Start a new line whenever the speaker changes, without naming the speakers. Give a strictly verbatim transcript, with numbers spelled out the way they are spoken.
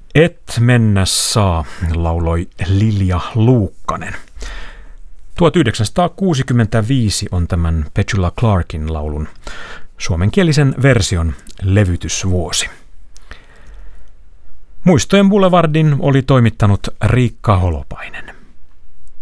Et mennä saa, lauloi Lilja Luukkanen. tuhatyhdeksänsataakuusikymmentäviisi on tämän Petula Clarkin laulun suomenkielisen version levytysvuosi. Muistojen Boulevardin oli toimittanut Riikka Holopainen.